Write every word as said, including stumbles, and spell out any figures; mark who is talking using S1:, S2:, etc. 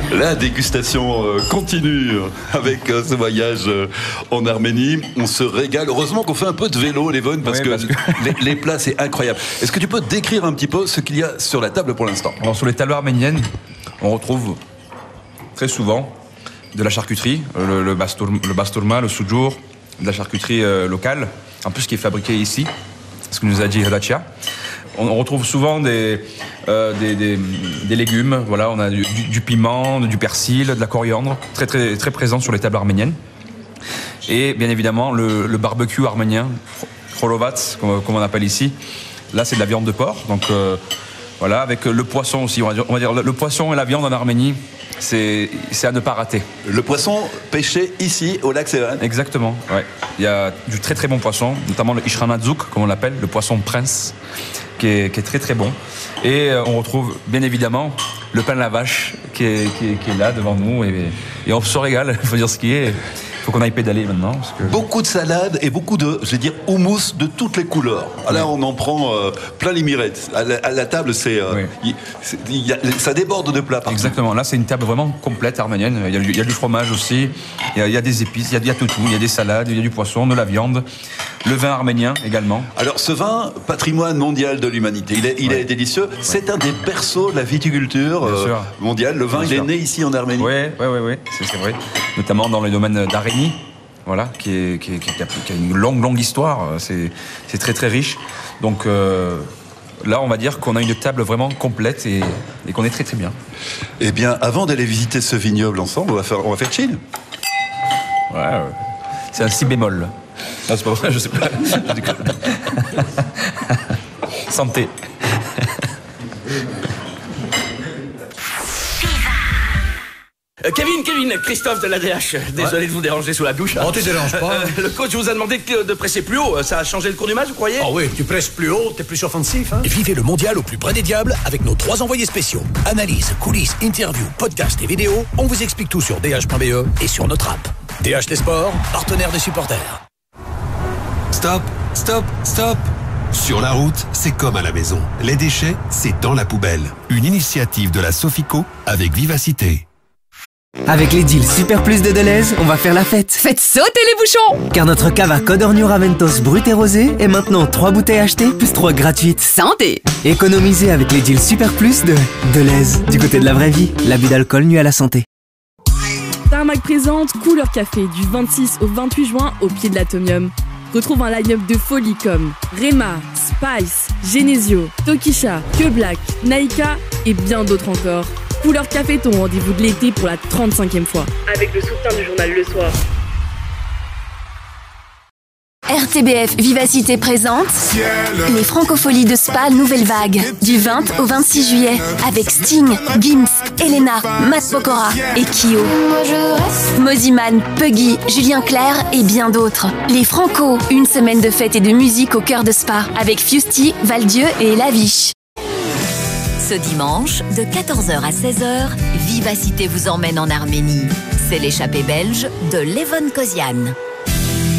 S1: La dégustation euh, continue avec euh, ce voyage euh, en Arménie. On se régale. Heureusement qu'on fait un peu de vélo, Levon, parce,
S2: Oui,
S1: que,
S2: parce que...
S1: les, les plats, c'est incroyable. Est-ce que tu peux décrire un petit peu ce qu'il y a sur la table pour l'instant?
S2: Alors, sur les tables arméniennes, on retrouve très souvent de la charcuterie, le, le, bastourma, le bastourma, le soujour, de la charcuterie euh, locale, en plus qui est fabriquée ici, ce que nous a dit Dacia. On, on retrouve souvent des, euh, des, des, des légumes, voilà, on a du, du, du piment, du persil, de la coriandre, très, très, très présent sur les tables arméniennes. Et bien évidemment, le, le barbecue arménien, kholovats, comme, comme on appelle ici. Là, c'est de la viande de porc, donc euh, voilà, avec le poisson aussi. On va dire, on va dire le, le poisson et la viande en Arménie, c'est à ne pas rater.
S1: Le poisson pêché ici, au lac Sevan.
S2: Exactement, ouais. Il y a du très très bon poisson, notamment le Ishranazouk, comme on l'appelle, le poisson prince, qui est, qui est très très bon. Et euh, on retrouve bien évidemment le pain de la vache qui est, qui est, qui est là devant nous. Et, et on se régale, il faut dire ce qui est. Il faut qu'on aille pédaler maintenant. Parce que...
S1: Beaucoup de salades et beaucoup de, je vais dire, houmous de toutes les couleurs. Oui. Là, on en prend euh, plein les mirettes. À la, à la table, c'est, euh, oui. y, y a, ça déborde de plats partout.
S2: Exactement. Là, c'est une table vraiment complète arménienne. Il y a, il y a du fromage aussi, il y a, il y a des épices, il y, a, il y a tout, tout. Il y a des salades, il y a du poisson, de la viande, le vin arménien également.
S1: Alors, ce vin, patrimoine mondial de l'humanité, il est, il oui. est délicieux. Oui. C'est un des berceaux de la viticulture euh, mondiale. Le vin, Bien il sûr. est né ici en Arménie.
S2: Oui, oui, oui, oui. c'est vrai. Notamment dans le domaine d'Arménie. Voilà, qui, est, qui, est, qui, a, qui a une longue, longue histoire. C'est très, très riche. Donc euh, là, on va dire qu'on a une table vraiment complète et, et qu'on est très, très bien.
S1: Eh bien, avant d'aller visiter ce vignoble ensemble, on va faire, on va faire chill.
S2: Ouais, ouais. C'est un si bémol. Non, c'est pas vrai, je sais pas. Santé.
S3: Euh, Kevin, Kevin, Christophe de l'A D H. Désolé ouais. de vous déranger sous la douche.
S4: Non, tu déranges pas.
S3: Euh, euh, le coach vous a demandé de presser plus haut. Ça a changé le cours du match, vous croyez?
S4: Ah oh oui, tu presses plus haut, t'es plus offensif. Hein.
S5: Vivez le mondial au plus près des diables avec nos trois envoyés spéciaux. Analyse, coulisses, interviews, podcasts et vidéos. On vous explique tout sur d h point b e et sur notre app. D H des sports, partenaire des supporters.
S6: Stop, stop, stop. Sur la route, c'est comme à la maison. Les déchets, c'est dans la poubelle. Une initiative de la Sofico avec Vivacité.
S7: Avec les deals Super Plus de Deleuze, on va faire la fête.
S8: Faites sauter les bouchons!
S7: Car notre cava Codorniu Raventos brut et rosé est maintenant trois bouteilles achetées plus trois gratuites.
S8: Santé!
S7: Économisez avec les deals Super Plus de Deleuze. Du côté de la vraie vie, l'abus d'alcool nuit à la santé.
S9: Tarmac présente Couleur Café du vingt-six au vingt-huit juin au pied de l'Atomium. Retrouve un line-up de folie comme Rema, Spice, Genesio, Tokisha, Que Black, Naika et bien d'autres encore. Couleur Café, ton rendez-vous de l'été pour la trente-cinquième fois. Avec le soutien du journal Le Soir.
S10: R T B F Vivacité présente les Francopholies de Spa Nouvelle Vague du vingt au vingt-six juillet avec Sting, Gims, Elena, Matt Pokora et Kyo. Moziman, Puggy, Julien Clerc et bien d'autres. Les Franco, une semaine de fête et de musique au cœur de Spa avec Fusty, Valdieu et Laviche.
S11: Ce dimanche, de quatorze heures à seize heures, Vivacité vous emmène en Arménie. C'est l'échappée belge de Levon Kozian.